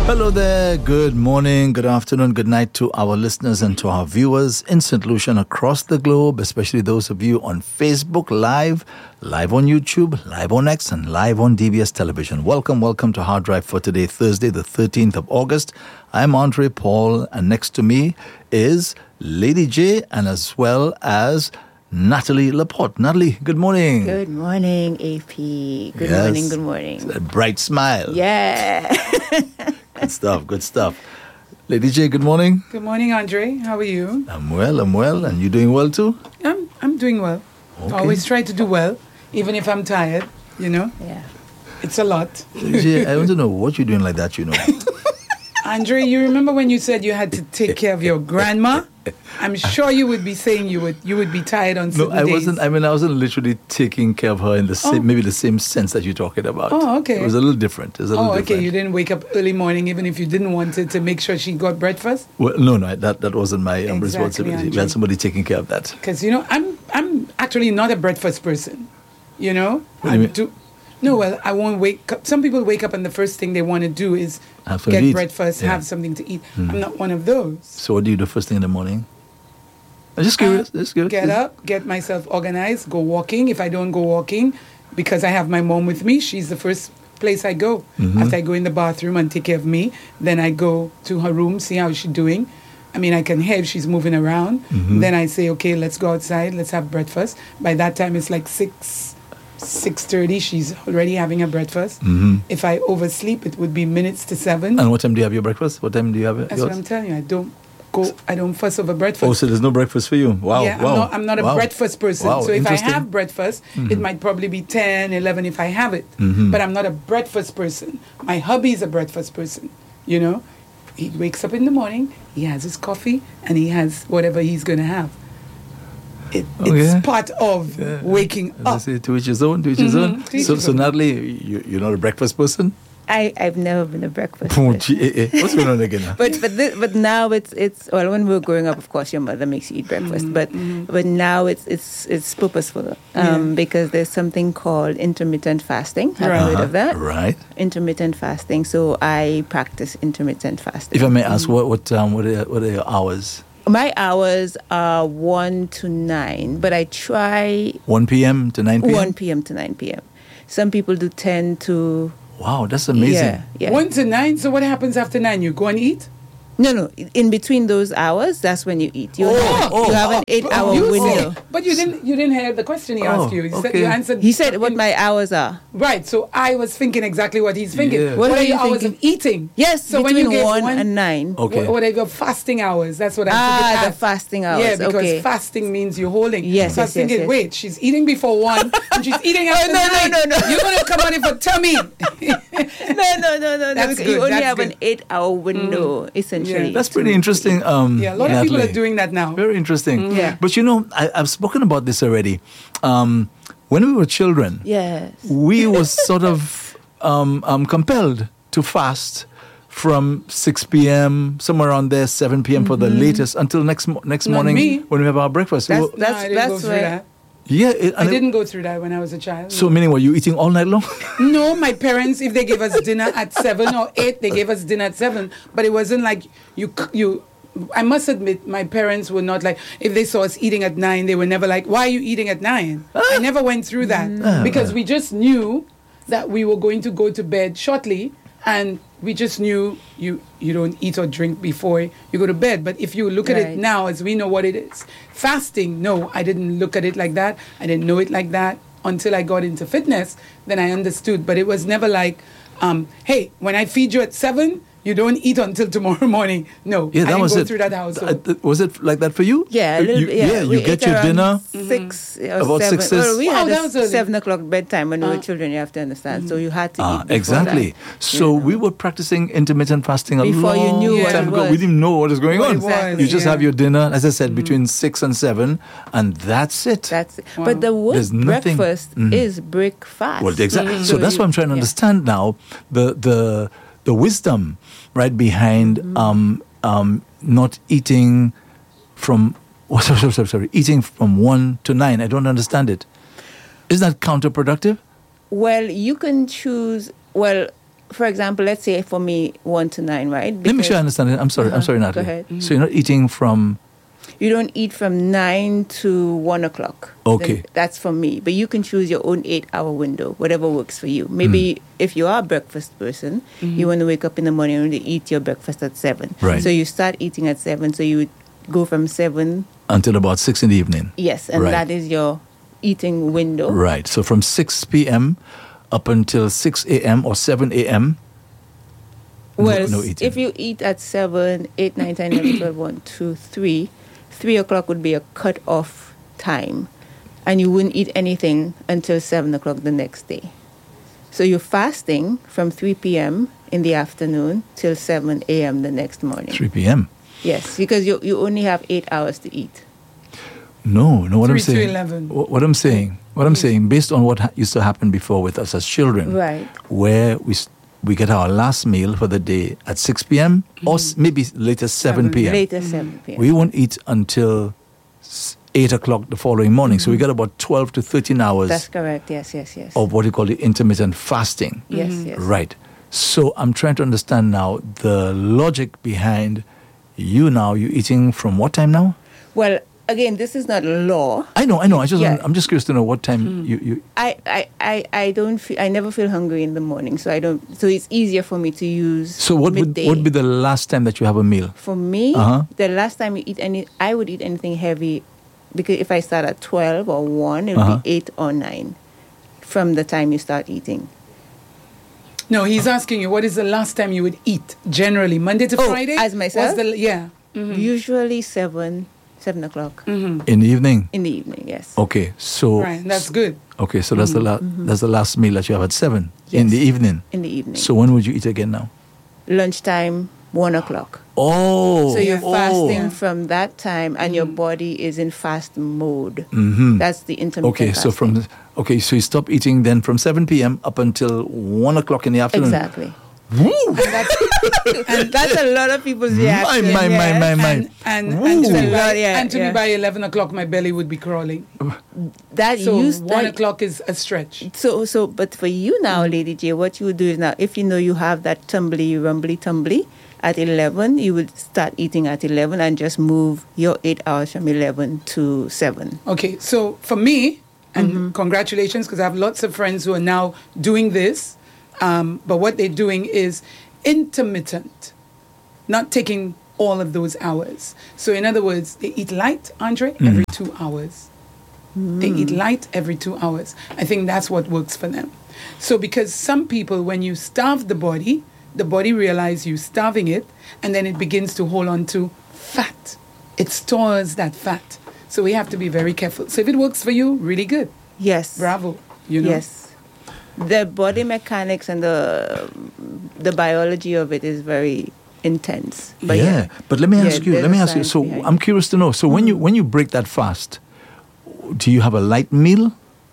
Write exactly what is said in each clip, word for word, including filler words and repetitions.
Hello there, good morning, good afternoon, good night to our listeners and to our viewers in Saint Lucia across the globe, especially those of you on Facebook Live, live on YouTube, live on X, and live on D B S Television. Welcome, welcome to Hard Drive for today, Thursday, the thirteenth of August. I'm Andre Paul, and next to me is Lady J, and as well as Natalie Laporte. Natalie, good morning. Good morning, A P. Good Yes. morning, good morning. A bright smile. Yeah. Good stuff, good stuff. Lady J, good morning. Good morning, Andre. How are you? I'm well, I'm well. And you doing well too? I'm I'm doing well. Okay. Always try to do well, even if I'm tired, you know? Yeah. It's a lot. Lady J, I want to know what you're doing like that, you know. Andre, you remember when you said you had to take care of your grandma? I'm sure you would be saying you would you would be tired on No, certain I days. wasn't. I mean, I wasn't literally taking care of her in the same, Oh. maybe the same sense that you're talking about. Oh, okay. It was a little different. It was a little Oh, okay. different. You didn't wake up early morning, even if you didn't want it, to make sure she got breakfast? Well, no, no, that that wasn't my um, Exactly, responsibility. We Andrew. had somebody taking care of that. Because, you know, I'm I'm actually not a breakfast person, you know? What do you I mean? do. No, well, I won't wake up. Some people wake up and the first thing they want to do is Have something get to eat. breakfast, Yeah. have something to eat. Hmm. I'm not one of those. So, what do you do first thing in the morning? I'm just curious. Uh, just curious. Get up, get myself organized, go walking. If I don't go walking, because I have my mom with me, she's the first place I go. Mhm. After I go in the bathroom and take care of me, then I go to her room, see how she's doing. I mean, I can hear if she's moving around. Mhm. Then I say, okay, let's go outside, let's have breakfast. By that time, it's like six, six thirty. She's already having her breakfast. Mhm. If I oversleep, it would be minutes to seven. And what time do you have your breakfast? What time do you have it? That's what I'm telling you. I don't go. I don't fuss over breakfast. Oh, so there's no breakfast for you? Wow. Yeah, wow. I'm not, I'm not a wow. breakfast person. Wow, So if I interesting. have breakfast, it Mhm. might probably be ten, eleven if I have it. Mhm. But I'm not a breakfast person. My hubby is a breakfast person, you know? He wakes up in the morning, he has his coffee, and he has whatever he's going to have. It, Oh, it's yeah? part of Yeah. waking As I up. say, to each his own, to each his Mhm, own. to each So, his so own. Natalie, you, you're not a breakfast person? I, I've never been a breakfast Oh, person. gee, eh, eh. What's going on again? now? But but this, but now it's it's well, when we were growing up, of course your mother makes you eat breakfast, but but now it's it's it's purposeful um, Yeah. because there's something called intermittent fasting. Have Right. you heard of that? Right. Intermittent fasting. So I practice intermittent fasting. If I may ask, what what um, what are, what are your hours? My hours are one to nine, but I try one p.m. to nine p.m.? one p.m. to nine p.m. Some people do ten to Wow, that's amazing. yeah, yeah. One to nine, so what happens after nine? You go and eat? No, no. In between those hours, that's when you eat. You, Oh, you have oh, an eight-hour You window. said- but you didn't you didn't hear the question he Oh, asked you. He said okay. you answered He said what in- my hours are. Right, so I was thinking exactly what he's thinking. Yeah. What, What are are your you hours thinking? of eating? Yes, So when between you gave one, one- and nine. Okay. What, what are your fasting hours? That's what I Ah, figured the ask. fasting hours. Yeah, because okay. fasting means you're holding. Yes, so I was yes, yes, thinking, yes. wait, she's eating before one and she's eating after no, no, nine. no, no. You're going to come on in for tummy. no, no, no, no, no. That's because you good, only that's have good. an eight-hour window, essentially. Yeah. That's pretty interesting. Um, Yeah, a lot of people are Natalie. doing that now. Very interesting. Yeah. But you know, I, I've spoken about this already. Um, when we were children, Yes. we was sort of um, um, compelled to fast from six p.m. somewhere around there, seven p.m. for the latest until next mo- next Not morning me. when we have our breakfast. That's- Well, No, That's- I didn't go that's through where- that. yeah, it, I and it- didn't go through that when I was a child. So meaning, were you eating all night long? No, my parents, if they gave us dinner at seven or eight, they gave us dinner at seven. But it wasn't like you, c- you. I must admit, my parents were not like, if they saw us eating at nine, they were never like, why are you eating at nine? I never went through that Ah. because we just knew that we were going to go to bed shortly, and we just knew you you don't eat or drink before you go to bed. But if you look at it Right. now, as we know what it is, fasting, no, I didn't look at it like that. I didn't know it like that until I got into fitness. Then I understood. But it was never like, um, hey, when I feed you at seven, you don't eat until tomorrow morning. No, Yeah, I that didn't was go it. through that household. Uh, was it like that for you? Yeah, a Uh, little, you, bit, yeah. you We get ate your around dinner. Six or About seven. six, Well, we Wow, had that a was early. seven o'clock bedtime when we Uh. were children. You have to understand. So you had to Ah, eat before exactly. that. So Yeah. we were practicing intermittent fasting a Before you long knew what time it ago. was. We didn't know what was going What on. it was, Exactly. You just yeah. have your dinner, as I said, between six and seven, and that's it. That's it. Wow. But the word There's nothing- breakfast Mhm. is breakfast. Well, exactly. So So that's you- what I'm trying to yeah. understand now. The the the wisdom, right, behind Mm-hmm. um um not eating from oh, sorry, sorry, sorry, sorry, eating from one to nine. I don't understand it. Isn't that counterproductive? Well, you can choose. Well, for example, let's say for me, one to nine, right? Let me make sure I understand it. I'm sorry. Uh-huh. I'm sorry, Natalie. Go ahead. So you're not eating from... You don't eat from nine to one o'clock. Okay. Then that's for me. But you can choose your own eight-hour window, whatever works for you. Maybe if you are a breakfast person, you want to wake up in the morning and eat your breakfast at seven. Right. So you start eating at seven. So you would go from seven... Until about six in the evening. Yes, and Right. that is your eating window. Right. So from six p.m. up until six a.m. or seven a.m. Well, no, no eating. if you eat at seven, eight, nine, ten, eleven, twelve, one, two, three, three o'clock would be a cut-off time. And you wouldn't eat anything until seven o'clock the next day. So you're fasting from three p.m. in the afternoon till seven a.m. the next morning. three p.m. Yes, because you you only have eight hours to eat. No, no, what I'm three to saying... eleven. What what I'm saying, what I'm saying, based on what ha- used to happen before with us as children, Right. where we s- we get our last meal for the day at six p.m. or s- maybe later seven p.m. Later seven p.m. We won't eat until s- eight o'clock the following morning. So we get about twelve to thirteen hours That's correct. Yes, yes, yes. of what you call the intermittent fasting. Yes, yes. Right. So I'm trying to understand now the logic behind you now. You eating from what time now? Well, again, this is not law. I know, I know. I just Yeah. want- I'm just curious to know what time you, you I, I, I, I don't feel, I never feel hungry in the morning, so I don't. So it's easier for me to use. So what would midday. what would be the last time that you have a meal? For me, Uh-huh. the last time you eat any, I would eat anything heavy, because if I start at twelve or one, it would Uh-huh. be eight or nine, from the time you start eating. No, he's asking you, what is the last time you would eat generally, Monday to Oh, Friday? as myself? What's the, yeah. Usually seven, seven o'clock In the evening? in the evening. Yes. Okay, so Right, that's good. okay, so that's the la- that's the last meal that you have at seven in Yes. the evening. In the evening. So when would you eat again now? Lunchtime, one o'clock. Oh, So you're oh. fasting from that time, and your body is in fast mode. Mhm. That's the intermittent Okay, so fasting. from okay, so you stop eating then from seven p.m. up until one o'clock in the afternoon. Exactly. Woo! And that's, and that's a lot of people's reaction. my, my, my, my. And, and, Woo. and to, me by, Yeah, and to yeah. me by eleven o'clock, my belly would be crawling. That So used one that- o'clock is a stretch. So, so, but for you now, Lady J, what you would do is now, if you know you have that tumbly, rumbly, tumbly at eleven, you would start eating at eleven and just move your eight hours from eleven to seven. Okay, so for me, and congratulations, because I have lots of friends who are now doing this, um, but what they're doing is intermittent, not taking all of those hours. So in other words, they eat light, Andre, every two hours. They eat light every two hours. I think that's what works for them. So because some people, when you starve the body, the body realizes you're starving it, and then it begins to hold on to fat. It stores that fat. So we have to be very careful. So if it works for you, really good. Yes. Bravo. You know? Yes. The body mechanics and the the biology of it is very intense. But yeah. yeah. but let me Yeah, ask you. there's Let me a ask you. science So behind I'm it. curious to know. So when you when you break that fast, do you have a light meal,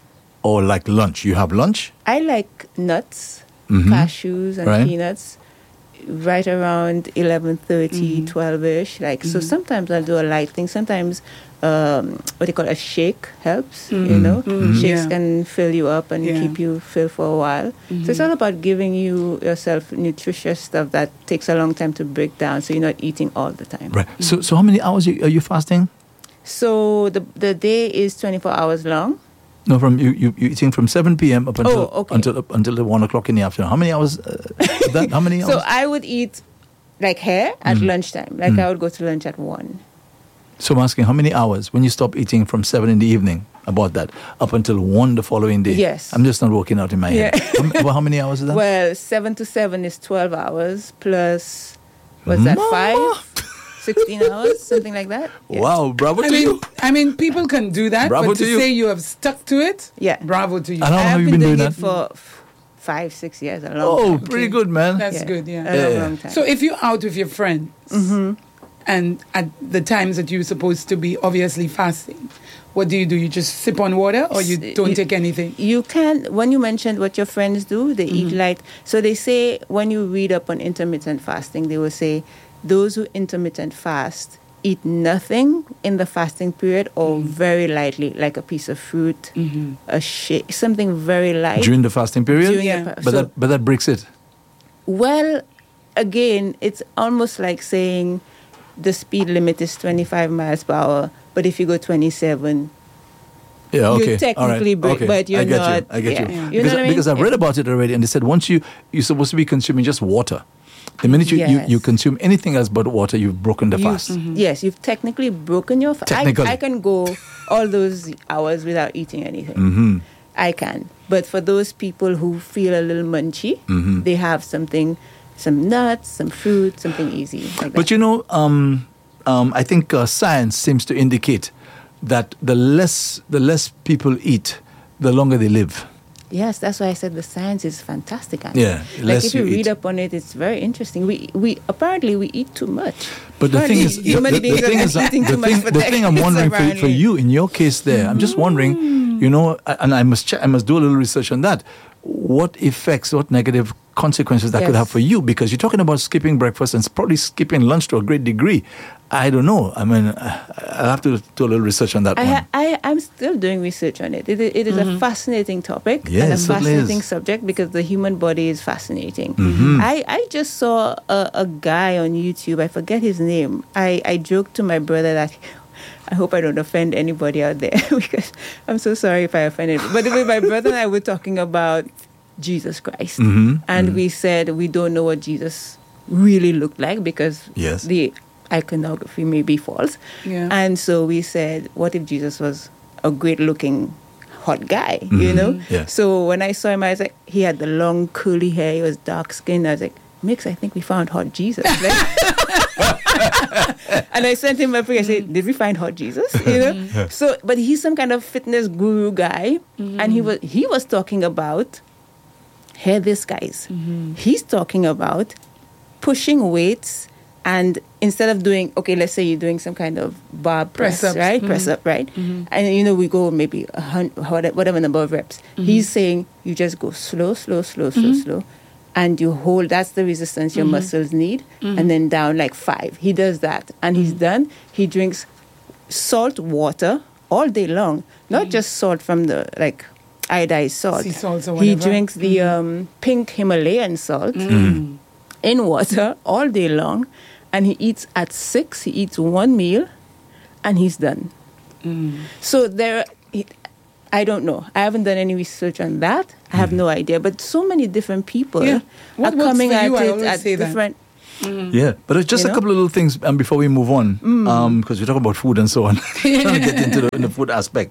or like lunch? You have lunch. I like nuts, Mhm. cashews, and Right. peanuts right around eleven thirty, twelve-ish. Like, so sometimes I'll do a light thing. Sometimes, um, what they call a shake helps, you know. Shakes Yeah. can fill you up and Yeah. keep you filled for a while. So it's all about giving you yourself nutritious stuff that takes a long time to break down, so you're not eating all the time. Right. So so how many hours you, are you fasting? So the the day is twenty-four hours long. No, from you you you eating from seven p.m. up until Oh, okay. until until the one o'clock in the afternoon. How many hours? Uh, is that how many hours? So I would eat like here at Mm. lunchtime. Like I would go to lunch at one. So I'm asking, how many hours when you stop eating from seven in the evening? About that, up until one the following day. Yes. I'm just not working out in my head. Yeah. How, m- how many hours is that? Well, seven to seven is twelve hours plus, what's that, Mama. five? sixteen hours, something like that. Yeah. Wow, bravo I to mean, you. I mean, people can do that, Bravo but to to, you. say you have stuck to it, Yeah. bravo to you. And how I long have have you been, been doing doing, that? it for f- five, six years, a long Oh, time. pretty Okay. good, man. That's Yeah. good, yeah. A long, Yeah. long time. So if you're out with your friends and at the times that you're supposed to be obviously fasting, what do you do? You just sip on water or you S- don't you- take anything? You can, when you mentioned what your friends do, they eat light. So they say, when you read up on intermittent fasting, they will say, those who intermittent fast eat nothing in the fasting period or very lightly, like a piece of fruit, a shake, something very light. During the fasting period? During Yeah. the fa- But so- that but that breaks it. Well, again, it's almost like saying the speed limit is twenty-five miles per hour, but if you go twenty-seven, Yeah, okay. you're technically All right. break, okay. but you're I get not. You. I get yeah. you. You know Because, what I mean? because I've Yeah. read about it already, and they said once you you're supposed to be consuming just water. The minute you, Yes. you, you consume anything else but water, you've broken the You- fast. Yes, you've technically broken your fast. Technically. I, I can go all those hours without eating anything. Mm-hmm. I can. But for those people who feel a little munchy, Mm-hmm. they have something, some nuts, some fruit, something easy. Like But that. you know, um, um, I think uh, science seems to indicate that the less the less people eat, the longer they live. Yes, that's why I said the science is fantastic. Andy. Yeah, like less if you, you read eat. up on it, it's very interesting. We we apparently we eat too much. But the thing Apparently, is, human the, the, beings the thing are is, uh, eating the too much thing, for the thing I'm decades, wondering for, for apparently. you in your case there, I'm just wondering, you know, and I must check, I must do a little research on that. What effects, what negative consequences that could Yes. have for you? Because you're talking about skipping breakfast and probably skipping lunch to a great degree. I don't know. I mean, I- I'll have to do a little research on that I, one. ha- I I'm still doing research on it. It, i- it is a fascinating topic Yeah, and a it certainly fascinating is. subject because the human body is fascinating. Mm-hmm. I, I just saw a, a guy on YouTube. I forget his name. I, I joked to my brother that I hope I don't offend anybody out there because I'm so sorry if I offended. But anyway, my brother and I were talking about Jesus Christ, Mhm, and mhm. we said we don't know what Jesus really looked like because Yes. the iconography may be false. Yeah. And so we said, what if Jesus was a great looking hot guy, you Mhm. know? Yeah. So when I saw him, I was like, he had the long curly hair, he was dark skinned. I was like, Mix, I think we found hot Jesus. Like- and I sent him a prayer. I said, did we find hot Jesus? You know? So, but he's some kind of fitness guru guy. And he was, he was talking about, hear this, guys. He's talking about pushing weights, and instead of doing, okay, let's say you're doing some kind of bar press, Press ups. right? Mhm. Press up, right? And, you know, we go maybe a hundred, whatever number of reps. He's saying you just go slow, slow, slow, slow, slow. And you hold, that's the resistance your muscles need. And then down like five. He does that. And he's done. He drinks salt water all day long. Not just salt from the, like, iodized salt. Sea salts or He whatever. drinks the um, pink Himalayan salt in water all day long, and he eats at six. He eats one meal, and he's done. So there, he, I don't know. I haven't done any research on that. I have no idea. But so many different people Yeah. are What works coming for at you? I it always at say that. different. Yeah, but it's just You a know? couple of little things um, before we move on, because we talk about food and so on. Trying to get into the, in the food aspect.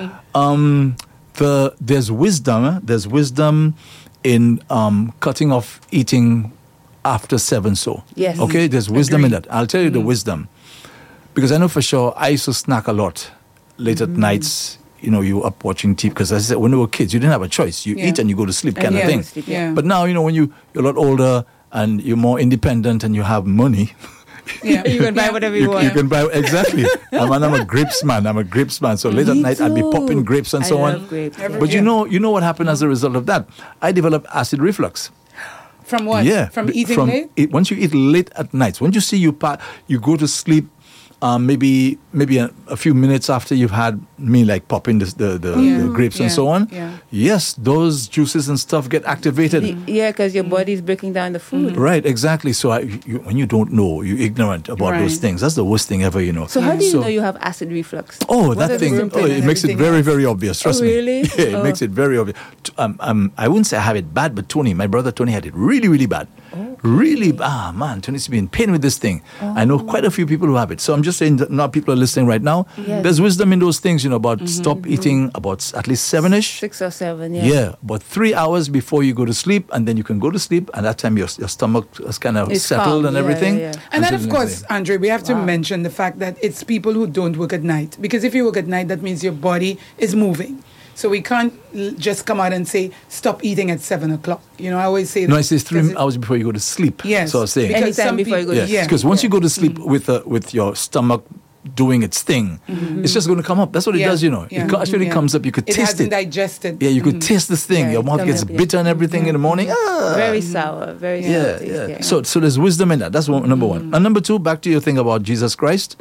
Um, the there's wisdom. eh? There's wisdom in um, cutting off eating after seven. So Yes. okay, there's wisdom in Agreed. that. I'll tell you the wisdom, because I know for sure I used to snack a lot late at nights. You know, you were up watching T V, because as I said, when we were kids, you didn't have a choice. You Yeah. eat and you go to sleep, And kind yeah, of thing. sleep, yeah. But now, you know, when you, you're a lot older and you're more independent and you have money, Yeah. You can buy whatever you, you, want. you can buy, exactly. I'm, and I'm a grapes man. I'm a grapes man. So late at Me night, I'd be too. popping grapes and I so love on. grapes, Every- yeah. But you Yeah. know, you know what happened as a result of that? I developed acid reflux. From what? Yeah. From be- eating from late? It, once you eat late at night, once you see you pa- you go to sleep, um, maybe maybe a, a few minutes after you've had me like popping the the, the, Yeah. the grapes and Yeah. so on. Yeah. Yes, those juices and stuff get activated. The- yeah, because your body's breaking down the food. Right, exactly. So I, you, when you don't know, you're ignorant about those Right. things. That's the worst thing ever, you know. So how do you So- know you have acid reflux? Oh, What that are the thing! symptoms Oh, and it makes it everything very, else? very obvious. Trust Oh, me. really? Yeah, it Oh. makes it very obvious. T- Um, um, I wouldn't say I have it bad, but Tony, my brother Tony, had it really, really bad. Really, b- ah, man, Tony's been in pain with this thing. I know quite a few people who have it. So I'm just saying that now people are listening right now. Yes. There's wisdom in those things, you know, about stop eating about s- at least seven-ish. Six or seven, yeah. Yeah, about three hours before you go to sleep, and then you can go to sleep, and that time your your stomach is kind of It's settled calm, and yeah, everything. yeah, yeah. And then, until of the next course, day. Andre, we have to Wow. mention the fact that it's people who don't work at night. Because if you work at night, that means your body is moving. So we can't l- just come out and say, stop eating at seven o'clock. You know, I always say No, that. it says three 'cause it- hours before you go to sleep. Yes. So I was saying. Because Anytime some before you go people- to Yes, yeah. because once Yeah. you go to sleep with uh, with your stomach doing its thing. Mm-hmm. It's just going to come up. That's what it Yeah. does, you know. Yeah. It co- actually Yeah. comes up. You could It taste hasn't it. digested. Yeah, you could taste this thing. Yeah, Your it mouth comes gets up, yeah. bitter and everything in the morning. Ah. Very sour, very Yeah, sour. yeah. taste, So, so there's wisdom in that. That's one, number one. And number two, back to your thing about Jesus Christ.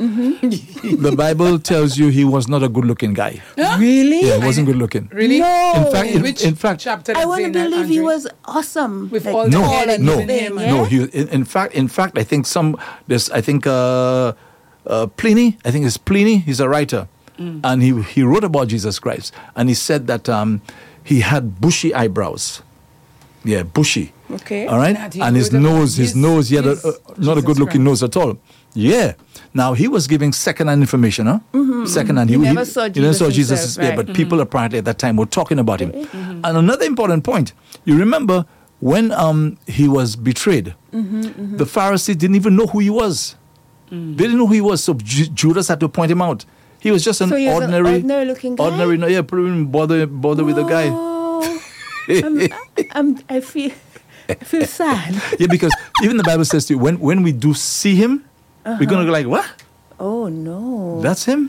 The Bible tells you he was not a good-looking guy. Really? Yeah, he wasn't good-looking. Really? No. In fact, In in, which in fact, chapter I does want to say that, believe he Andre? was awesome. With Like, all no, the tall and no, thin, yeah? no. He, in, in fact, in fact, I think some. There's, I think, uh, uh, Pliny. I think it's Pliny. He's a writer, and he he wrote about Jesus Christ, and he said that um, he had bushy eyebrows. Yeah, bushy. Okay. All right, That he and his wrote about nose, his his- nose, he had a, his uh, not a Jesus good-looking Christ. nose at all. Yeah. Now he was giving second-hand information, huh? Second-hand. He never saw he never saw Jesus Jesus. himself, Yeah, right. but people apparently at that time were talking about him. And another important point, you remember when um, he was betrayed, the Pharisees didn't even know who he was. They didn't know who he was, so Ju- Judas had to point him out. He was just an So he was an ordinary, ordinary-looking guy? ordinary. No, yeah, probably bother bother with the guy. Oh, I'm, I'm, I feel, I feel sad. Yeah, because even the Bible says to you, when when we do see him, we're gonna go like, what? Oh no! That's him.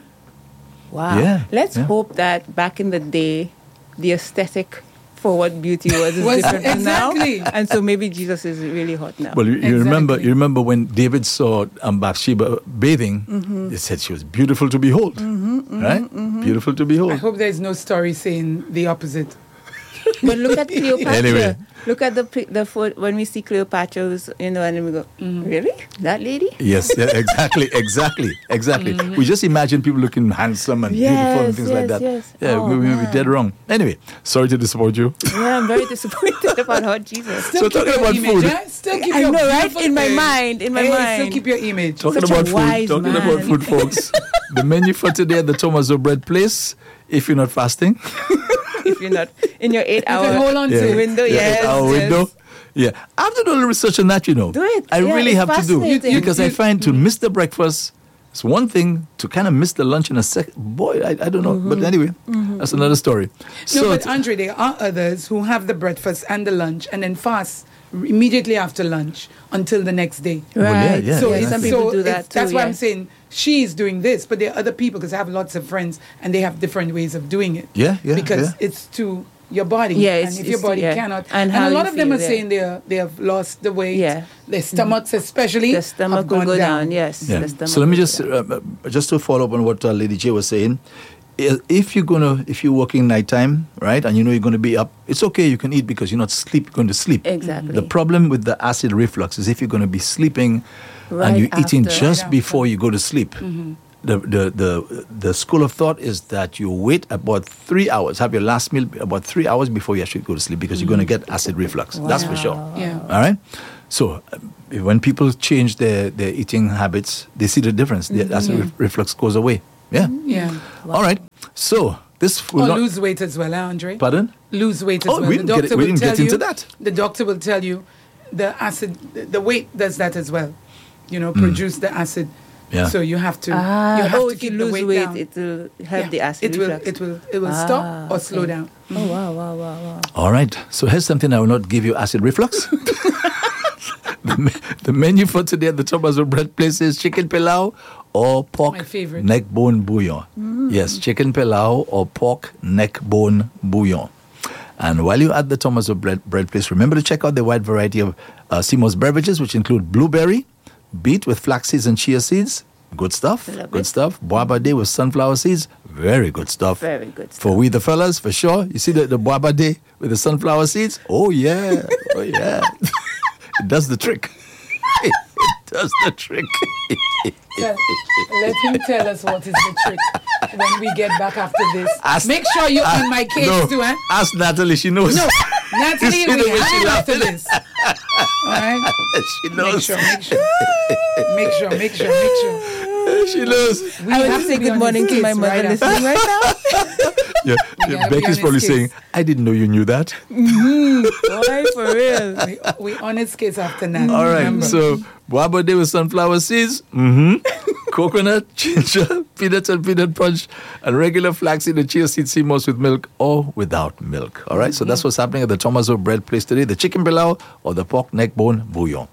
Wow. Yeah, Let's yeah. hope that back in the day, the aesthetic for what beauty was is Was- different from exactly. now, and so maybe Jesus is really hot now. Well, you, you remember, Exactly. you remember when David saw um, Bathsheba bathing, Mm-hmm. they said she was beautiful to behold, right? Beautiful to I behold. hope there's no story saying the opposite. But look at Cleopatra. Anyway. Look at the pi- the photo when we see Cleopatra's, you know, and then we go, really? That lady? Yes, yeah, exactly, exactly, exactly. We just imagine people looking handsome and beautiful and Yes, things like yes, that. yes. Yeah, Oh, we we may be man. dead wrong. Anyway, sorry to disappoint you. Yeah, I'm very disappointed about hot Jesus. So keep talking your about image, food. eh? Still keep I your know, right? beautiful In my image. mind, in my Hey, mind. Still keep your image. Talking Such a about food, wise talking man. about food, folks. The menu for today at the Tomaso Bread Place, if you're not fasting. If you're not in your eight You hour can hold on to Yeah. it. window, yes. our yes. window. Yeah, I have to do a little research on that, you know. Do it. I Yeah, really it's have to do fascinating. You- because I find to miss the breakfast is one thing. To kind of miss the lunch in a second, boy, I, I don't know. But anyway, that's another story. No, but t- Andre, there are others who have the breakfast and the lunch and then fast immediately after lunch until the next day. Well, yeah, Right. yeah, So, yeah. it's, some people so do it's- that too. that's why yeah. I'm saying she's doing this, but there are other people because I have lots of friends and they have different ways of doing it. Yeah, yeah, Because yeah. it's to your body. Yeah, and it's- if your it's- body yeah. cannot. And And, how a lot you of them feel, are yeah. saying they are, they have lost the weight. Yeah. Their stomachs, especially, The stomach have will gone go down. down. Yes. Yeah. The stomach So let me will just go down. uh, uh, just to follow up on what uh, Lady J was saying. i- If you're gonna, if you're working nighttime, right, and you know you're going to be up, it's okay. You can eat because you're not sleep going to sleep. Exactly. The problem with the acid reflux is if you're going to be sleeping Right and you're eating after. just Right before you go to sleep. The, the, the, the school of thought is that you wait about three hours, have your last meal about three hours before you actually go to sleep because you're going to get acid reflux. That's for sure. Yeah. All right. So uh, when people change their, their eating habits, they see the difference. The acid re- reflux goes away. Yeah. Yeah. All right. So this will Or not. lose weight as well, eh, Andre? Pardon? Lose weight as Oh, well. we The didn't get it- doctor we will didn't get tell into you- that. The doctor will tell you the acid, the the weight does that as well. You Mm. know, produce the acid. Yeah. So you have to. Ah, you have oh, to if keep you the lose weight, weight, down. it will help Yeah. the acid It will. reflux. It will. It will Ah, stop or slow okay. down. Oh wow, wow, wow, wow. All right. So here's something that will not give you acid reflux. the, me- the menu for today at the Tomaso Bread Place is chicken pilau or pork My favorite. neck bone bouillon. Yes, chicken pilau or pork neck bone bouillon. And while you're at the Tomaso Bread, Bread Place, remember to check out the wide variety of uh, Seymour's beverages, which include blueberry, beet with flax seeds and chia seeds. Good stuff. Love good it. stuff. Boaba day with sunflower seeds. Very good stuff. Very good For we the fellas, for sure. You see the, the Boaba day with the sunflower seeds? Oh, yeah. Oh, yeah. It does the trick. It does the trick. Tell- let him tell us what is the trick when we get back after this. Ask- Make sure you're on my case no, too, eh? ask Natalie. She knows. No, You Natalie, see the we way she have laughed? after this. All right? She Make knows. sure, make sure. Make sure, make sure, make sure. She knows. We I would have have to say be good on morning his to my case mother right after. listening right now. Yeah, gotta yeah, be Becky's on probably his saying, case. I didn't know you knew that. Boy, for real. We, we on his case after that. All right, remember. so Boaba day with sunflower seeds, mm-hmm. coconut, ginger, peanuts and peanut punch, and regular flaxseed and chia seed Seymour's with milk or without milk. All right, so that's what's happening at the Tomaso Bread Place today, the chicken pilau or the pork neck bone bouillon.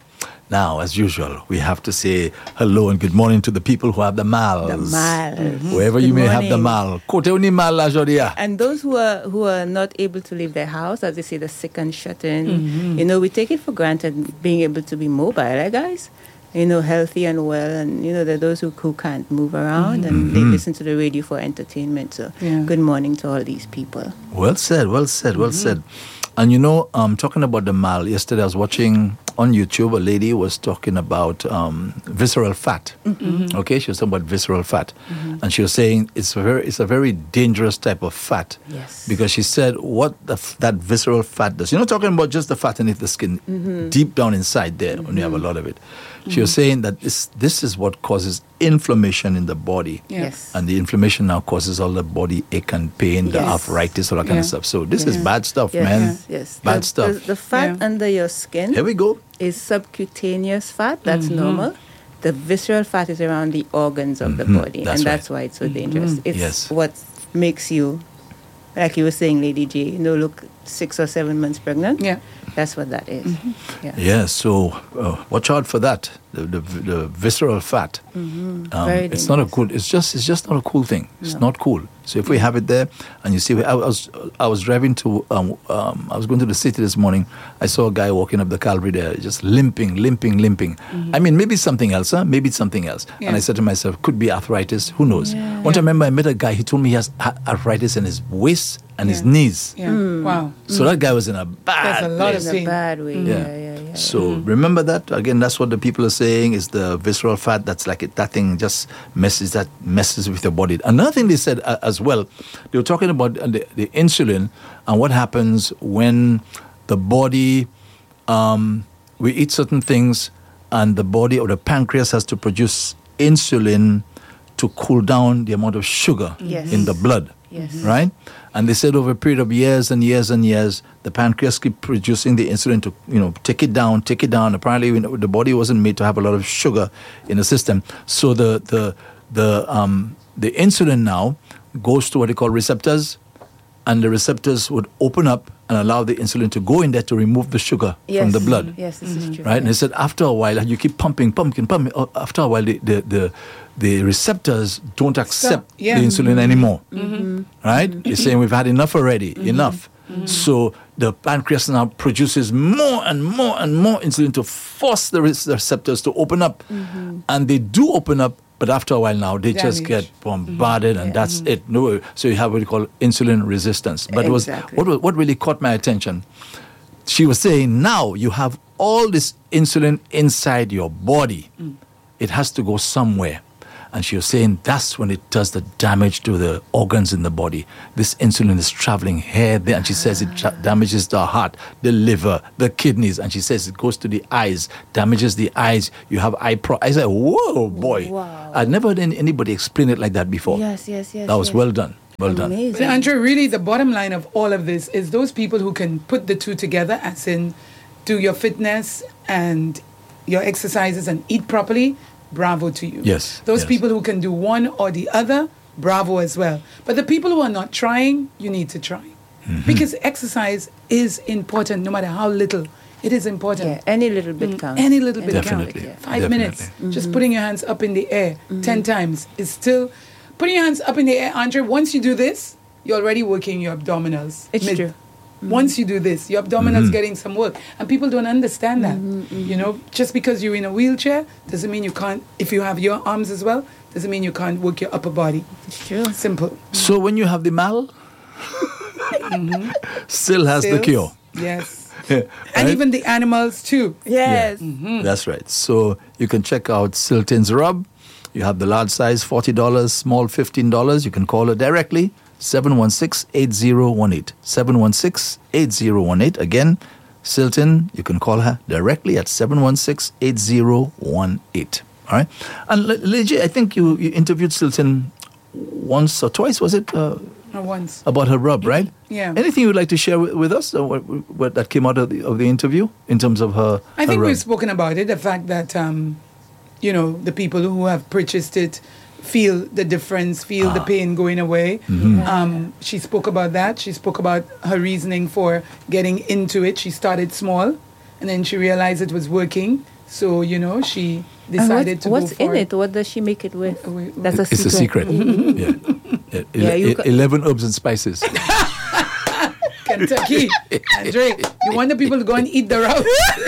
Now, as usual, we have to say hello and good morning to the people who have the mals. The mals. Mm-hmm. Wherever Good you may have the morning. mal. Kote uni mal la jodia. And those who are who are not able to leave their house, as they say, the sick and shut in, Mm-hmm. you know, we take it for granted being able to be mobile, eh, guys? You know, healthy and well, and you know, there are those who, who can't move around and they listen to the radio for entertainment. So, Yeah. good morning to all these people. Well said, well said, well Mm-hmm. said. And you know, um, talking about the mal, yesterday I was watching on YouTube, a lady was talking about um, visceral fat. Mm-hmm. Okay, she was talking about visceral fat. And she was saying it's a very, it's a very dangerous type of fat. Yes. Because she said what the, f- that visceral fat does. You're not talking about just the fat underneath the skin, Mm-hmm. deep down inside there, when you have a lot of it. She was saying that this, this is what causes inflammation in the body. Yeah. Yes. And the inflammation now causes all the body ache and pain, the Yes. arthritis, all that kind of Yeah. stuff. So this is Yeah. bad stuff, Yes, man. yes, yes. Bad the, stuff. The, the fat Yeah. under your skin Here we go. is subcutaneous fat. That's normal. The visceral fat is around the organs of the Mhm. body, That's and right. that's why it's so dangerous. It's Yes. what makes you, like you were saying, Lady J, you know, look six or seven months pregnant. Yeah. That's what that is. Yeah. Yeah, so uh, watch out for that. The, the, the visceral fat. Um, Very it's not a dangerous. cool. It's just. It's just not a cool thing. It's No. not cool. So if we have it there, and you see, I was I was driving to. Um, um, I was going to the city this morning. I saw a guy walking up the Calvary there, just limping, limping, limping. I mean, maybe it's something else, huh? Maybe it's something else. And Yeah. I said to myself, could be arthritis. Who knows? Yeah. One time, I remember I met a guy. He told me he has a- arthritis in his waist and his Yeah. knees. Yeah. Wow. So that guy was in a bad. That's a lot place. of In a pain. bad way. Yeah, yeah, yeah. yeah. So remember that again. That's what the people are saying is the visceral fat. That's like it, that thing just messes that messes with your body. Another thing they said uh, as well. They were talking about uh, the, the insulin and what happens when the body um, we eat certain things and the body or the pancreas has to produce insulin to cool down the amount of sugar Yes. in the blood. Yes. Right? And they said over a period of years and years and years, the pancreas keep producing the insulin to, you know, take it down, take it down. Apparently, you know, the body wasn't made to have a lot of sugar in the system. So the the the um the insulin now goes to what they call receptors, and the receptors would open up and allow the insulin to go in there to remove the sugar Yes. from the blood. Yes, this is true. Right? And they said after a while, you keep pumping, pumping, pumping. uh, After a while, the the the, the receptors don't accept yeah. the insulin anymore. Mm-hmm. Right? They're saying we've had enough already, enough. So the pancreas now produces more and more and more insulin to force the re- the receptors to open up, and they do open up. But after a while now, they just Damage. get bombarded, and that's it. No, so you have what you call insulin resistance. But it was Exactly. what wa- what really caught my attention. She was saying, now you have all this insulin inside your body. It has to go somewhere. And she was saying that's when it does the damage to the organs in the body. This insulin is traveling here, there, and she says it tra- damages the heart, the liver, the kidneys, and she says it goes to the eyes, damages the eyes. You have eye pro. I said, whoa, boy! Wow. I'd never heard any- anybody explain it like that before. Yes, yes, yes. That was yes. well done. Well done. Amazing. But Andrew, really, the bottom line of all of this is those people who can put the two together, as in do your fitness and your exercises and eat properly. Bravo to you. Yes, Those yes. people who can do one or the other, bravo as well. But the people who are not trying, you need to try. Mm-hmm. Because exercise is important, no matter how little. It is important. Yeah, any little bit Mm, counts. Any little bit Definitely. counts. Five Definitely. minutes, just putting your hands up in the air ten times is still putting your hands up in the air. Andre, once you do this, you're already working your abdominals. It's true. Once you do this, your abdominals getting some work, and people don't understand that. You know, just because you're in a wheelchair doesn't mean you can't. If you have your arms as well, doesn't mean you can't work your upper body. It's true. Simple. So when you have the mal, still has the Sales, cure. Yes. Right? And even the animals too. Yes. That's right. So you can check out Silton's Rub. You have the large size, forty dollars, small, fifteen dollars. You can call her directly, seven one six, eight zero one eight. seven one six, eight zero one eight. Again, Silton, you can call her directly at seven one six, eight zero one eight. All right? And Le- Leji, I think you, you interviewed Silton once or twice, was it? Uh, Not once. about her rub, right? Yeah. Anything you'd like to share with, with us, or what, what that came out of the, of the interview in terms of her? I her think rub? we've spoken about it. The fact that, um, you know, the people who have purchased it feel the difference, feel Ah. the pain going away. Mm-hmm. Um, she spoke about that. She spoke about her reasoning for getting into it. She started small, and then she realized it was working. So, you know, she And decided what, to what's go for in it? What does she make it with? Uh, wait, That's a It's secret. a secret. yeah. yeah. Yeah, Ele- you e- ca- eleven herbs and spices. Kentucky. Andre, you want the people to go and eat the route?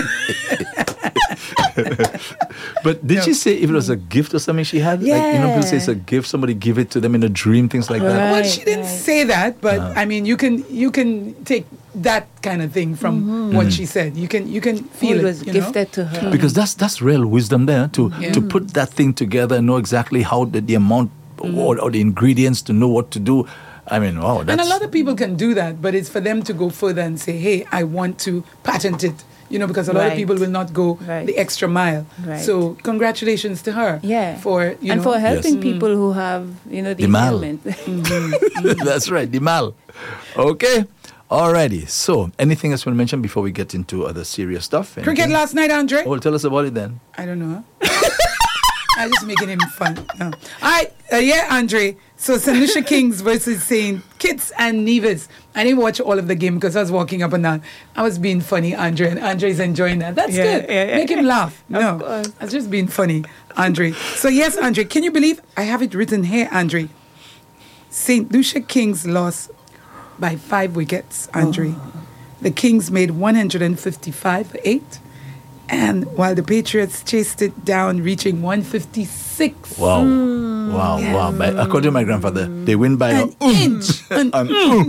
But did No. she say if it was a gift or something she had? Like, you know, people say it's a gift, somebody give it to them in a dream, things like that. Well, Right, she didn't right. say that, but I mean, you can you can take that kind of thing from what she said. You can you can Oh, feel it it. was you know? gifted to her. Because that's that's real wisdom there to Yeah. to put that thing together and know exactly how the, the amount or, or the ingredients to know what to do. I mean, wow, that's And a lot of people can do that, but it's for them to go further and say, "Hey, I want to patent it." You know, because a lot of Right. people will not go Right. the extra mile. Right. So, congratulations to her. Yeah. For you and know, for helping Yes. people who have, you know, the The mal. ailment. that's right, the mal. Okay. Alrighty. So, anything else you want to mention before we get into other serious stuff? cricket Anything? last night, Andre. Oh, well, tell us about it then. I don't know. I'm just making him fun. No. All right, uh, yeah, Andre. So Saint Lucia Kings versus Saint Kitts and Nevis. I didn't watch all of the game because I was walking up and down. I was being funny, Andre, and Andre's enjoying that. That's Yeah, good. yeah, yeah. Make him laugh. No, course. I was just being funny, Andre. So yes, Andre, can you believe I have it written here, Andre? Saint Lucia Kings lost by five wickets, Andre. The Kings made one hundred fifty-five for eight. And while the Patriots chased it down, reaching one fifty-six. Wow. Wow, wow. But according to my grandfather, they win by An a inch. An an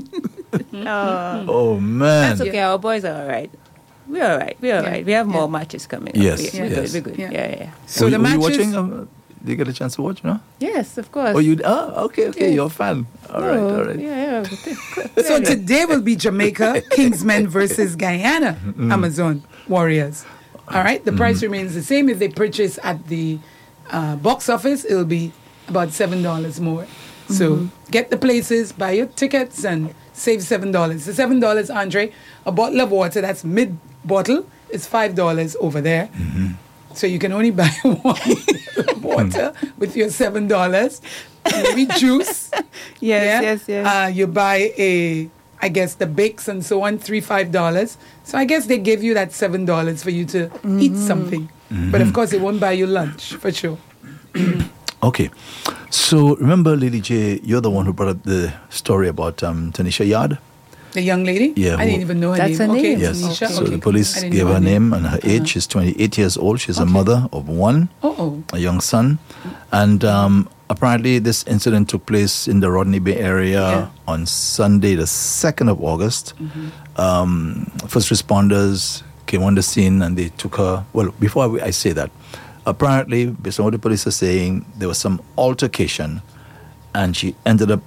Oh, Oh, man. that's okay. Our boys are all right. We're all right. We're all Yeah. right. We have more Yeah. matches coming Yes, up. We're, we're yes. good. We're good. Yeah. Yeah, yeah. yeah. So were, the you- were you matches. watching? Um, did you get a chance to watch? No? Yes, of course. Oh, you? Oh, okay, okay. Yeah. You're a fan. All right, Oh, all right. Yeah, yeah. So today will be Jamaica Kingsmen versus Guyana Amazon Warriors. All right, the price remains the same. If they purchase at the uh, box office, it'll be about seven dollars more. So get the places, buy your tickets, and save seven dollars. The seven dollars, Andre, a bottle of water that's mid bottle is five dollars over there. So you can only buy one water with your seven dollars. Maybe juice. Yes, Yeah? yes, yes. Uh, you buy a, I guess the bakes and so on, three five dollars. So I guess they give you that seven dollars for you to eat something. But of course, it won't buy you lunch for sure. Okay. So remember, Lily J, you're the one who brought up the story about um, Tanisha Yard. The young lady. Yeah, I who- didn't even know her That's name. her Okay, name? Yes. Tanisha. So Okay, the police I didn't gave know her name and her age. She's twenty-eight years old. She's a Okay. mother of one, Oh, oh. a young son. And um, apparently, this incident took place in the Rodney Bay area Yeah. on Sunday, the second of August. Um, first responders came on the scene and they took her. Well, before I I say that, apparently, based on what the police are saying, there was some altercation and she ended up,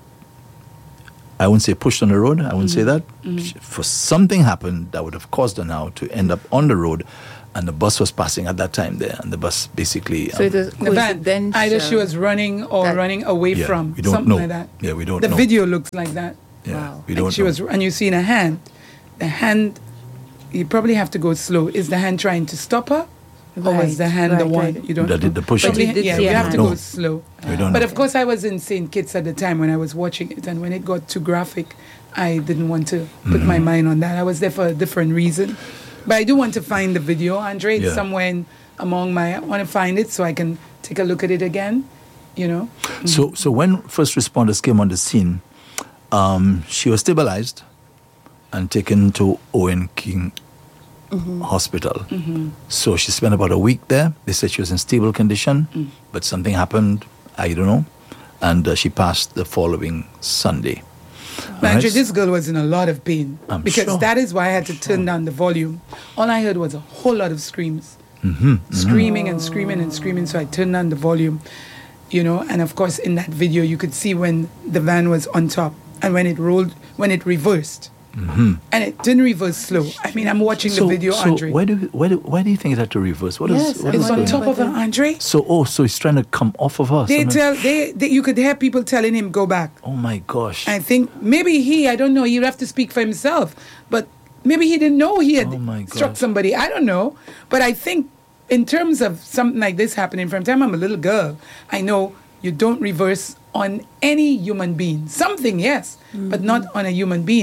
I wouldn't say pushed on the road, I wouldn't say that. She, for something happened that would have caused her now to end up on the road, and the bus was passing at that time there, and the bus basically. So it was The van. coincidental. Either she was running or That- running away Yeah, from. we don't something know. like that. Yeah, we don't the know. video looks like that. Yeah, Wow. we Like don't she know. was, and you see in a hand, the hand, you probably have to go slow. Is the hand trying to stop her? Or was Right, the hand the right, one? right. You don't That know. did the pushing. Probably- But you did yeah, see you a have to hand. go No. slow. We don't But know. of course, I was in Saint Kitts at the time when I was watching it, and when it got too graphic, I didn't want to put Mm-hmm. my mind on that. I was there for a different reason. But I do want to find the video, Andre. It's Yeah. somewhere in, among my. I want to find it so I can take a look at it again. You know. So, so when first responders came on the scene, um, she was stabilized and taken to Owen King Hospital. So she spent about a week there. They said she was in stable condition, but something happened. I don't know, and uh, she passed the following Sunday. But Andre, Alright? this girl was in a lot of pain I'm because sure. that is why I had to turn down the volume. All I heard was a whole lot of screams, Mm-hmm. screaming and screaming and screaming. So I turned down the volume, you know. And of course, in that video, you could see when the van was on top and when it rolled, when it reversed, and it didn't reverse slow. I mean, I'm watching Mm-hmm. So, the video, so Andre. why do, why do why do you think it had to reverse? What is Yes, what I'm is It's on going wondering. top of her, But then- Andre. So oh, so he's trying to come off of her. They Something- tell they, they you could hear people telling him go back. Oh my gosh. I think maybe he, I don't know, he'd have to speak for himself, but maybe he didn't know he had Oh my struck gosh. somebody. I don't know. But I think in terms of something like this happening, from the time I'm a little girl, I know you don't reverse on any human being. Something, yes, but not on a human being.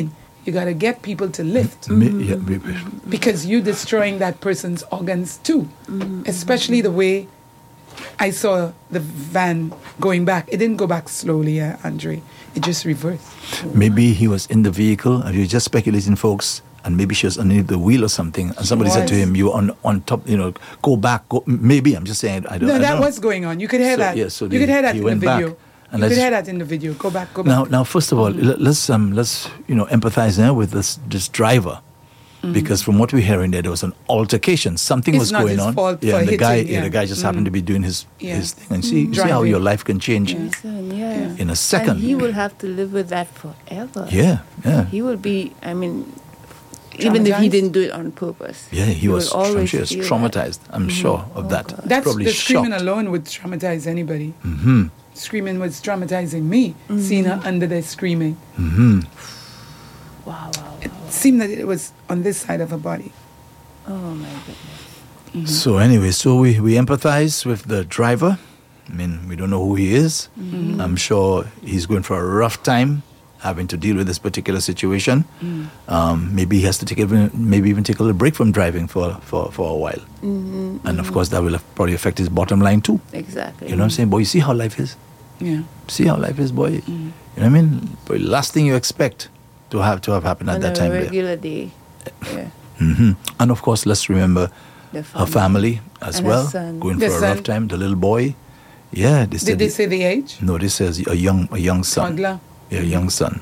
You got to get people to lift. Me- yeah, we- we- Because you're destroying that person's organs too. Especially the way I saw the van going back. It didn't go back slowly, uh, Andre. It just reversed. Maybe he was in the vehicle, and you're just speculating, folks, and maybe she was underneath the wheel or something, and somebody said to was. him, you're on, on top, you know, go back, go. Maybe, I'm just saying, I don't No, I that don't was going on. You could hear So, that. yeah, so you the- could hear that he in the went back, video. and You could let's- hear that in the video. Go back, go back. Now, now, first of all, let- let's um, let's you know empathize now with this this driver, because from what we're hearing there, there was an altercation. Something It's was not going his on. fault yeah, for and the guy, hitting, yeah, yeah. the guy just happened to be doing his Yeah. his thing, and see, see how Driving. your life can change Listen, yeah. in a second. And he will have to live with that forever. Yeah, yeah. He will be, I mean, even if he Traumatized? didn't do it on purpose. Yeah, he will was. I'm always sure he was feel that. traumatized. I'm sure of that. God. That's Probably the screaming shocked. alone would traumatize anybody. Mm-hmm. Screaming was traumatizing me. Seeing her under there screaming. Mm-hmm. Wow, wow, It wow. seemed that it was on this side of her body. Oh, my goodness. So anyway, so we, we empathize with the driver. I mean, we don't know who he is. I'm sure he's going for a rough time having to deal with this particular situation. Um, maybe he has to take even, maybe even take a little break from driving for, for, for a while. Mm-hmm. And of course, that will probably affect his bottom line too. Exactly. You know what I'm saying? Boy, you see how life is? Yeah. See how life is, boy. You know what I mean? Boy, last thing you expect to have to have happened at On that a time there. regular day. Yeah. hmm And of course, let's remember The her family as And her well, son. going The for a son. rough time. The little boy, yeah. They Did said they say the age? no. This says a young, a young son, Toddler. yeah, a young son.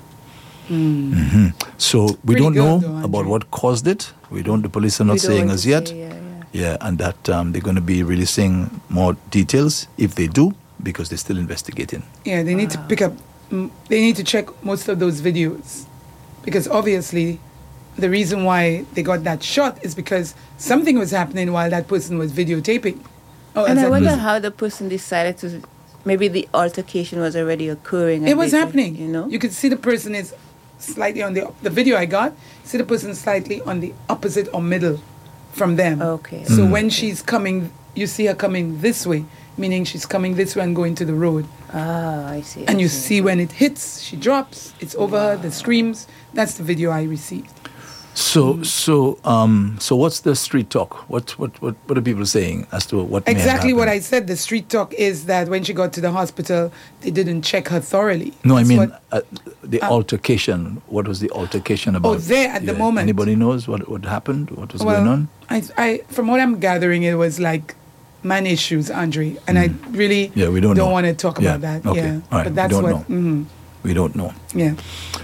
hmm So we Pretty don't good know though, Andre. about what caused it. We don't. The police are not We don't saying want as to yet. say, yeah, yeah. Yeah, and that um, they're going to be releasing more details if they do, because they're still investigating. Yeah, they need to pick up, mm, they need to check most of those videos. Because obviously, the reason why they got that shot is because something was happening while that person was videotaping. Oh, And as I that wonder person- how the person decided to. Maybe the altercation was already occurring. It and was they could, happening. You know. You could see the person is slightly on the, the video I got, see the person slightly on the opposite or middle from them. Okay. So Mm. when she's coming, you see her coming this way, meaning she's coming this way and going to the road. Ah, I see. And I you see when it hits, she drops, it's over her, the screams. That's the video I received. So, so, um, so, what's the street talk? What, what, what, what are people saying as to what may have Exactly what I happened? said. The street talk is that when she got to the hospital, they didn't check her thoroughly. No, I That's mean what- uh, the uh, altercation. What was the altercation about? Oh, there at the moment. Anybody knows what what happened? What was well, going on? I, I, from what I'm gathering, it was like man issues, Andre, and I really Mm. Yeah, we don't know. want to talk Yeah, about that. okay, Yeah, all right, but we that's don't what. know. mhm, We don't know. yeah,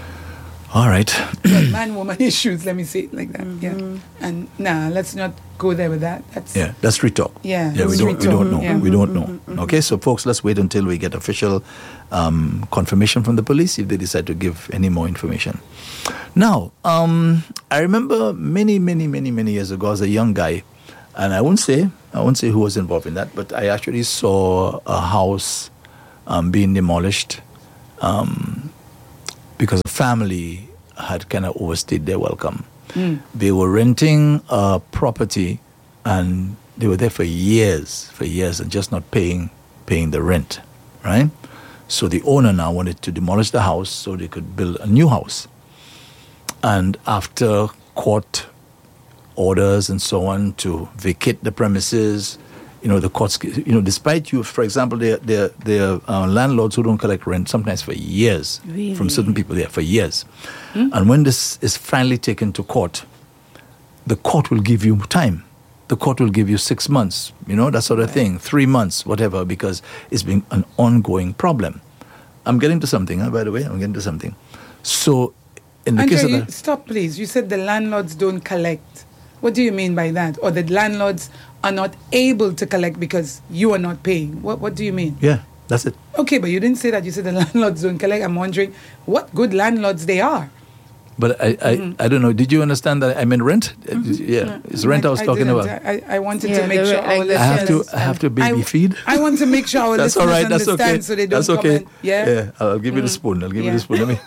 All right. well, man woman issues. Let me say it like that. Yeah, and nah, let's not go there with that. That's Yeah, that's street talk. Yeah, yeah. We street don't. We talk, don't know. yeah. We don't know. Okay, so folks, let's wait until we get official um, confirmation from the police if they decide to give any more information. Now, um, I remember many, many, many, many years ago as a young guy, and I won't say, I won't say who was involved in that, but I actually saw a house um, being demolished um, because a family had kind of overstayed their welcome. They were renting a property, and they were there for years, for years, and just not paying paying the rent, right? So the owner now wanted to demolish the house so they could build a new house. And after court orders and so on to vacate the premises, you know, the courts, you know, despite you, for example, there there there are uh, landlords who don't collect rent sometimes for years Really? from certain people there for years. And when this is finally taken to court, the court will give you time. The court will give you six months, you know, that sort of thing, three months, whatever, because it's been an ongoing problem. I'm getting to something, huh, by the way. I'm getting to something. So, in the Andre, case of you, the, stop, please. You said the landlords don't collect. What do you mean by that? Or the landlords are not able to collect because you are not paying? What What do you mean? yeah, that's it. Okay, but you didn't say that. You said the landlords don't collect. I'm wondering what good landlords they are. But I, I, I don't know. Did you understand that I meant rent? Uh, Yeah, it's rent I was talking didn't. about. I, I wanted Yeah, to make the sure re- our like the I have to, listeners. I have to baby I- feed. I want to make sure our That's all listeners right. That's understand okay. so they don't That's okay. comment. Yeah, I'll give you the spoon. I'll give you Yeah. the spoon. Let me.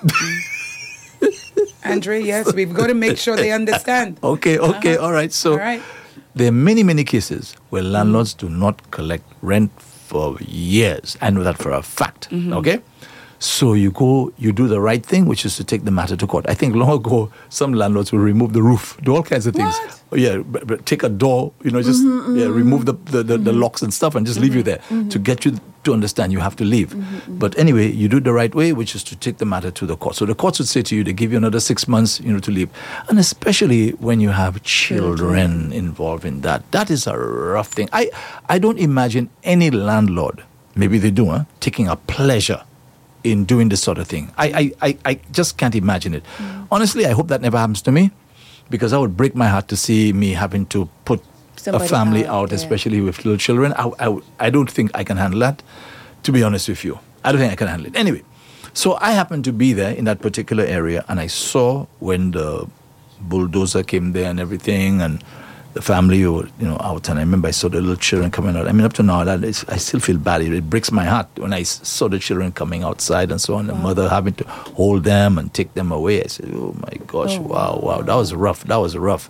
Andre, yes, we've got to make sure they understand. Okay, okay, all right. So All right. there are many, many cases where landlords do not collect rent for years. I know that for a fact. Okay? So you go, you do the right thing, which is to take the matter to court. I think long ago, some landlords will remove the roof, do all kinds of things. What? Oh, yeah, but, but take a door, you know, just Mm-hmm, yeah, remove the, the, the, the locks and stuff and just leave you there to get you to understand you have to leave. Mm-hmm, But anyway, you do it the right way, which is to take the matter to the court. So the courts would say to you, they give you another six months, you know, to leave. And especially when you have children involved in that, that is a rough thing. I, I don't imagine any landlord, maybe they do, huh, taking a pleasure in doing this sort of thing. I, I, I, I just can't imagine it. Mm. Honestly, I hope that never happens to me, because I would break my heart to see me having to put Somebody a family out, out, yeah. especially with little children. I, I, I don't think I can handle that, to be honest with you. I don't think I can handle it. Anyway, so I happened to be there in that particular area, and I saw when the bulldozer came there and everything, and the family were, you know, out, and I remember I saw the little children coming out. I mean, up to now, that is, I still feel bad. It, it breaks my heart when I s- saw the children coming outside and so on, the mother having to hold them and take them away. I said, oh my gosh, Oh, wow, wow, that was rough, that was rough.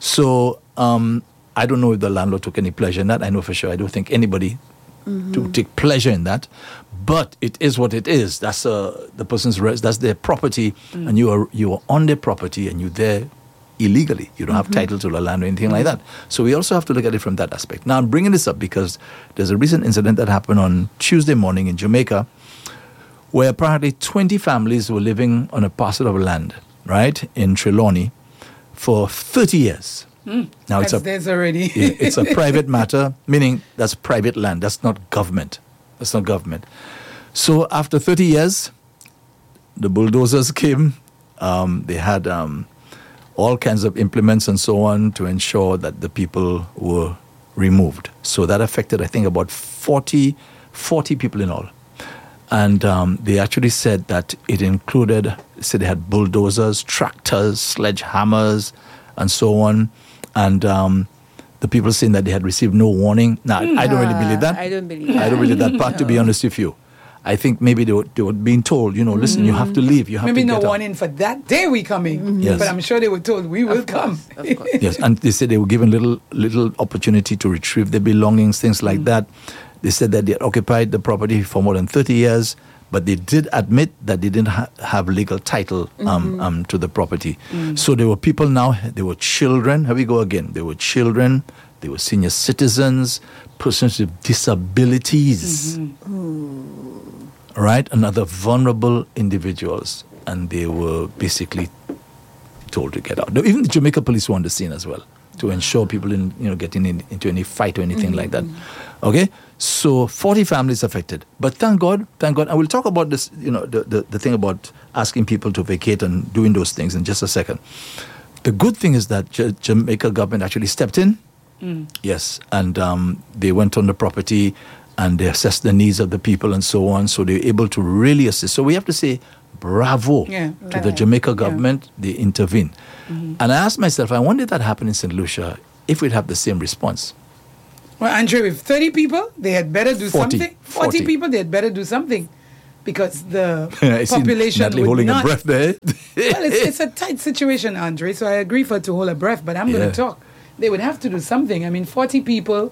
So um, I don't know if the landlord took any pleasure in that. I know for sure, I don't think anybody to take pleasure in that, but it is what it is. That's uh, the person's res- that's their property, and you are you are on their property, and you're there illegally. You don't have title to the land or anything like that. So we also have to look at it from that aspect. Now I'm bringing this up because there's a recent incident that happened on Tuesday morning in Jamaica, where apparently twenty families were living on a parcel of land, right, in Trelawney, for thirty years. Now it's That's a there's already. yeah, it's a private matter, meaning that's private land. That's not government. That's not government. So after thirty years, the bulldozers came. Um, they had um, all kinds of implements and so on to ensure that the people were removed. So that affected, I think, about forty, forty people in all. And um, they actually said that it included, so they had bulldozers, tractors, sledgehammers, and so on. And um, the people saying that they had received no warning. Now, I don't really believe that. I don't believe I don't believe that part, to be No. honest with you. I think maybe they were, they were being told, you know, listen, you have to leave. You have Maybe to no get out. warning for that day we coming. Yes. But I'm sure they were told we will Of come. course, of course. Yes, and they said they were given little little opportunity to retrieve their belongings, things like that. They said that they had occupied the property for more than thirty years, but they did admit that they didn't ha- have legal title um, um, to the property. So there were people now, there were children. Here we go again. There were children, there were senior citizens, persons with disabilities, right? And other vulnerable individuals. And they were basically told to get out. Even the Jamaica police were on the scene as well to ensure people in, you know, getting in, into any fight or anything like that. Okay, so forty families affected, but thank God, thank God, and we'll talk about this, you know, the, the, the thing about asking people to vacate and doing those things in just a second. The good thing is that J- Jamaica government actually stepped in, yes, and um, they went on the property and they assessed the needs of the people and so on, so they were able to really assist. So we have to say bravo Yeah, to the right. Jamaica Yeah. government. They intervened. And I asked myself, I wonder if that happened in Saint Lucia, if we'd have the same response. Well, Andre, with thirty people, they had better do forty. something. forty, forty. people, they had better do something. Because the I see population Natalie would holding not... a breath there. Well, it's, it's a tight situation, Andre, so I agree for her to hold her breath, but I'm going Yeah. to talk. They would have to do something. I mean, forty people,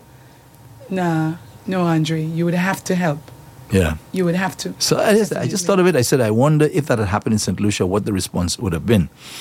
nah, no, Andre, you would have to help. Yeah. You would have to. So I just, I just thought of it. I said, I wonder if that had happened in Saint Lucia, what the response would have been.